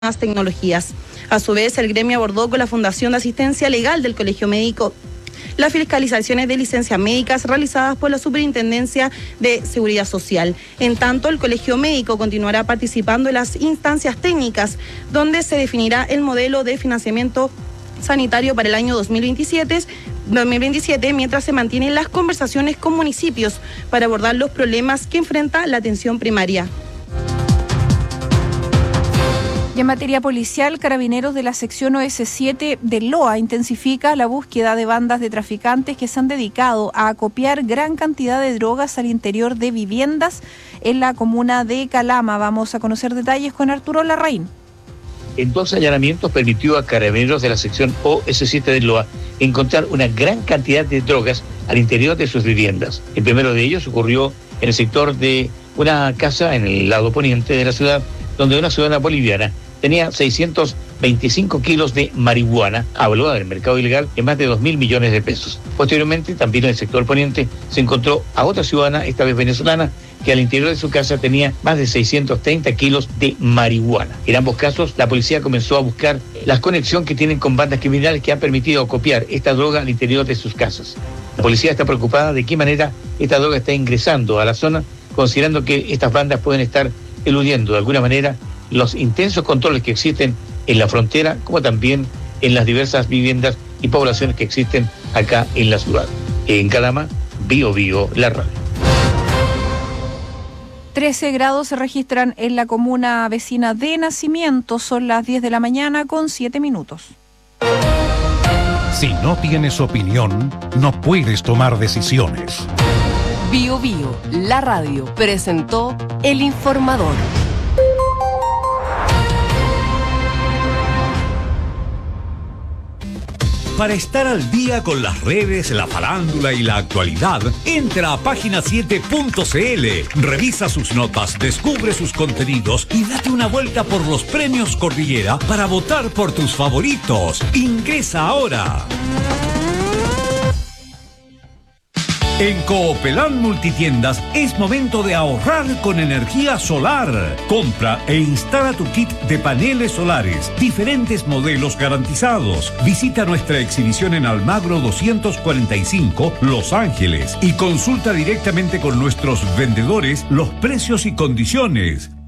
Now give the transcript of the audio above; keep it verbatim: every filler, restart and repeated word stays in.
nuevas tecnologías. A su vez, el gremio abordó con la Fundación de Asistencia Legal del Colegio Médico las fiscalizaciones de licencias médicas realizadas por la Superintendencia de Seguridad Social. En tanto, el Colegio Médico continuará participando en las instancias técnicas, donde se definirá el modelo de financiamiento sanitario para el año dos mil veintisiete, mientras se mantienen las conversaciones con municipios para abordar los problemas que enfrenta la atención primaria. Y en materia policial, Carabineros de la sección O S siete de Loa intensifica la búsqueda de bandas de traficantes que se han dedicado a acopiar gran cantidad de drogas al interior de viviendas en la comuna de Calama. Vamos a conocer detalles con Arturo Larraín. En dos allanamientos permitió a Carabineros de la sección O S siete de Loa encontrar una gran cantidad de drogas al interior de sus viviendas. El primero de ellos ocurrió en el sector de una casa en el lado poniente de la ciudad, donde una ciudadana boliviana tenía seiscientos veinticinco kilos de marihuana, avaluada en el mercado ilegal en más de dos mil millones de pesos. Posteriormente, también en el sector poniente, se encontró a otra ciudadana, esta vez venezolana, que al interior de su casa tenía más de seiscientos treinta kilos de marihuana. En ambos casos, la policía comenzó a buscar la conexión que tienen con bandas criminales que han permitido acopiar esta droga al interior de sus casas. La policía está preocupada de qué manera esta droga está ingresando a la zona, considerando que estas bandas pueden estar eludiendo de alguna manera los intensos controles que existen en la frontera, como también en las diversas viviendas y poblaciones que existen acá en la ciudad. En Calama, Bio Bio, la radio. trece grados se registran en la comuna vecina de Nacimiento. Son las diez de la mañana con siete minutos. Si no tienes opinión, no puedes tomar decisiones. Bio Bio, la radio, presentó El Informador. Para estar al día con las redes, la farándula y la actualidad, entra a página siete punto c l, revisa sus notas, descubre sus contenidos y date una vuelta por los premios Cordillera para votar por tus favoritos. Ingresa ahora. En Coopelán Multitiendas es momento de ahorrar con energía solar. Compra e instala tu kit de paneles solares, diferentes modelos garantizados. Visita nuestra exhibición en Almagro doscientos cuarenta y cinco, Los Ángeles, y consulta directamente con nuestros vendedores los precios y condiciones.